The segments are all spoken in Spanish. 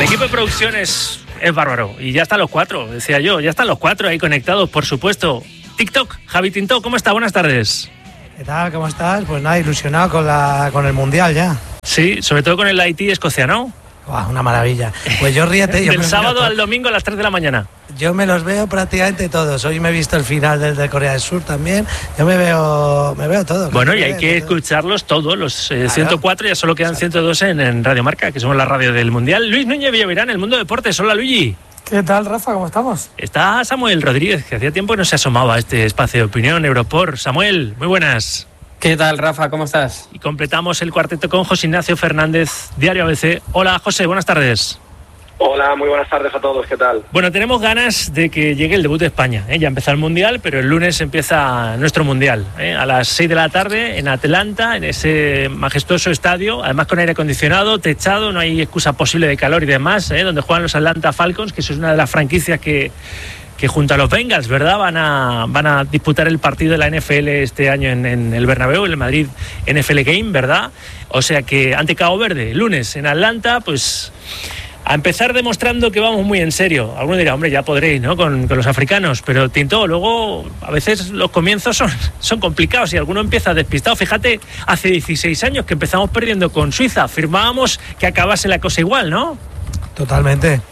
equipo de producción es bárbaro. Y ya están los cuatro, decía yo. Ya están los cuatro ahí conectados, por supuesto. TikTok, Javi Tinto, ¿cómo está? Buenas tardes. ¿Qué tal? ¿Cómo estás? Pues nada, ilusionado con el Mundial ya. Sí, sobre todo con el Haití-Escocia, ¿no? Una maravilla. Pues yo ríete. Del sábado al domingo a las 3 de la mañana. Yo me los veo prácticamente todos. Hoy me he visto el final del de Corea del Sur también. Yo me veo todos. Bueno, y hay que escucharlos todos, los 104, ya solo quedan 102 en Radio Marca, que somos la radio del Mundial. Luis Núñez Villavirán, El Mundo Deportes. Hola, Luigi. ¿Qué tal, Rafa? ¿Cómo estamos? Está Samuel Rodríguez, que hacía tiempo que no se asomaba a este espacio de opinión, Europort. Samuel, muy buenas. ¿Qué tal, Rafa? ¿Cómo estás? Y completamos el cuarteto con José Ignacio Fernández, Diario ABC. Hola, José, buenas tardes. Hola, muy buenas tardes a todos, ¿qué tal? Bueno, tenemos ganas de que llegue el debut de España. Ya empezó el Mundial, pero el lunes empieza nuestro Mundial. A las 6 de la tarde en Atlanta, en ese majestuoso estadio, además con aire acondicionado, techado, no hay excusa posible de calor y demás, donde juegan los Atlanta Falcons, que eso es una de las franquicias que junto a los Bengals, ¿verdad? Van a disputar el partido de la NFL este año en el Bernabéu, en el Madrid NFL Game, ¿verdad? O sea que ante Cabo Verde, lunes en Atlanta, pues a empezar demostrando que vamos muy en serio. Alguno dirá, hombre, ya podréis, ¿no? Con los africanos, pero Tinto, luego a veces los comienzos son complicados y alguno empieza despistado. Fíjate, hace 16 años que empezamos perdiendo con Suiza, firmábamos que acabase la cosa igual, ¿no? Totalmente.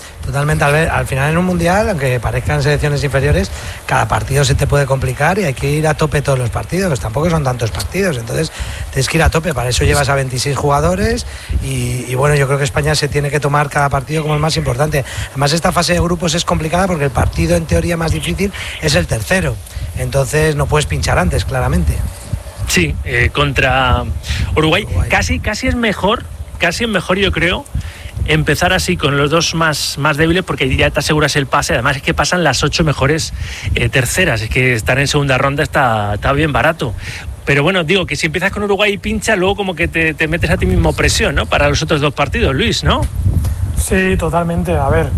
Al final en un mundial, aunque parezcan selecciones inferiores, cada partido se te puede complicar y hay que ir a tope todos los partidos, pues tampoco son tantos partidos, entonces tienes que ir a tope, para eso llevas a 26 jugadores y bueno, yo creo que España se tiene que tomar cada partido como el más importante. Además esta fase de grupos es complicada porque el partido en teoría más difícil es el tercero, entonces no puedes pinchar antes, claramente. Sí, contra Uruguay. Casi es mejor yo creo, empezar así con los dos más débiles, porque ya te aseguras el pase. Además es que pasan las 8 mejores terceras, es que estar en segunda ronda está bien barato. Pero bueno, digo que si empiezas con Uruguay y pincha, luego como que te metes a ti mismo presión, ¿no? Para los otros dos partidos, Luis, ¿no? Sí, totalmente. A ver,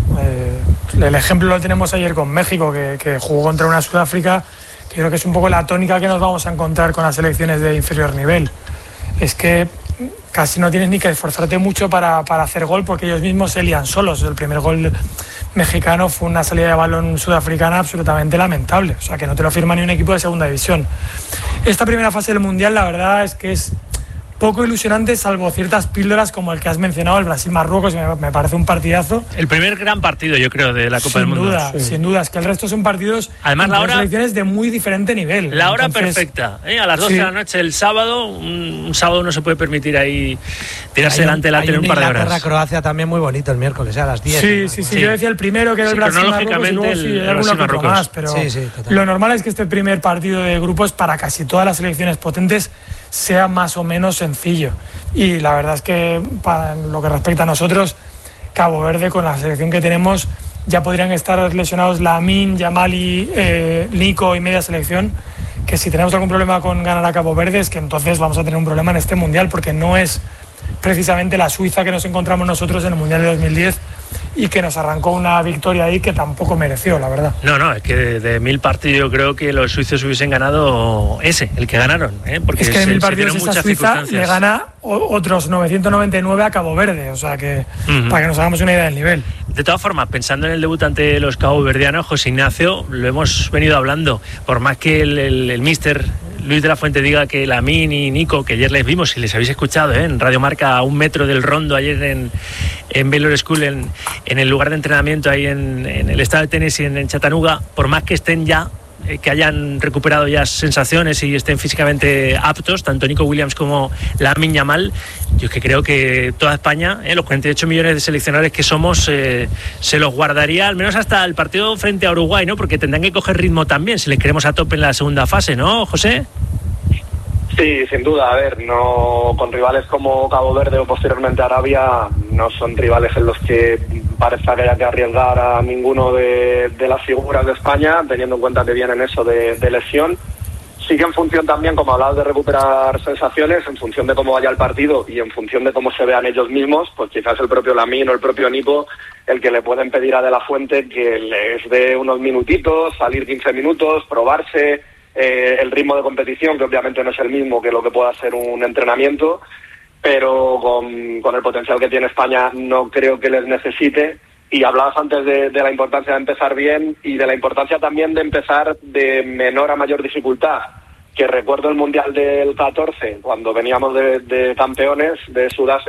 el ejemplo lo tenemos ayer con México, que jugó contra una Sudáfrica, que creo que es un poco la tónica que nos vamos a encontrar con las selecciones de inferior nivel. Es que casi no tienes ni que esforzarte mucho para hacer gol, porque ellos mismos se lían solos. El primer gol mexicano fue una salida de balón sudafricana absolutamente lamentable, o sea que no te lo firma ni un equipo de segunda división. Esta primera fase del Mundial, la verdad es que es poco ilusionante, salvo ciertas píldoras como el que has mencionado, el Brasil-Marruecos, me parece un partidazo. El primer gran partido, yo creo, de la Copa del Mundo. Sin duda, es que el resto son partidos, además la hora, selecciones de muy diferente nivel. La hora perfecta, a las 12 de la noche el sábado, un sábado no se puede permitir ahí tirarse delante de la tele un par de horas. Inglaterra-Croacia también muy bonito el miércoles, a las 10. Sí, yo decía el primero, que era el Brasil-Marruecos, y luego hay alguno que más, pero lo normal es que este primer partido de grupos para casi todas las selecciones potentes sea más o menos sencillo. Y la verdad es que para lo que respecta a nosotros, Cabo Verde, con la selección que tenemos, ya podrían estar lesionados Lamine, Yamali, Nico y media selección, que si tenemos algún problema con ganar a Cabo Verde es que entonces vamos a tener un problema en este Mundial, porque no es precisamente la Suiza que nos encontramos nosotros en el Mundial de 2010 y que nos arrancó una victoria ahí que tampoco mereció, la verdad. No, es que de 1000 partidos yo creo que los suizos hubiesen ganado el que ganaron, porque es que de 1000 partidos esta Suiza le gana otros 999 a Cabo Verde, o sea que para que nos hagamos una idea del nivel. De todas formas, pensando en el debut ante los caboverdianos, José Ignacio, lo hemos venido hablando, por más que el míster Luis de la Fuente diga que Lamine y Nico, que ayer les vimos, si les habéis escuchado en Radio Marca a 1 metro del Rondo ayer en Baylor School, en el lugar de entrenamiento ahí en el estado de Tennessee en Chattanooga, por más que estén ya, que hayan recuperado ya sensaciones y estén físicamente aptos, tanto Nico Williams como Lamine Yamal, yo es que creo que toda España, los 48 millones de seleccionadores que somos, se los guardaría al menos hasta el partido frente a Uruguay, ¿no? Porque tendrán que coger ritmo también si les queremos a tope en la segunda fase, ¿no, José? Sí, sin duda. A ver, no, con rivales como Cabo Verde o posteriormente Arabia, no son rivales en los que parezca que haya que arriesgar a ninguno de las figuras de España, teniendo en cuenta que vienen eso de lesión. Sí que en función también, como hablabas de recuperar sensaciones, en función de cómo vaya el partido y en función de cómo se vean ellos mismos, pues quizás el propio Lamine o el propio Nico, el que le pueden pedir a De La Fuente que les dé unos minutitos, salir 15 minutos, probarse el ritmo de competición, que obviamente no es el mismo que lo que pueda ser un entrenamiento, pero con el potencial que tiene España no creo que les necesite. Y hablabas antes de la importancia de empezar bien y de la importancia también de empezar de menor a mayor dificultad, que recuerdo el Mundial del 14, cuando veníamos de campeones de Sudáfrica